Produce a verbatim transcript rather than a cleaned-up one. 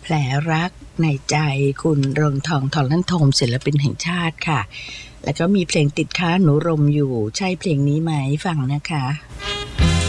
ลรักในใจคุณเรืองทองธรลั่นธมศิลปินแห่งชาติค่ะแล้วก็มีเพลงติดค้างหนูรมอยู่ใช่เพลงนี้ไหมฟังนะคะ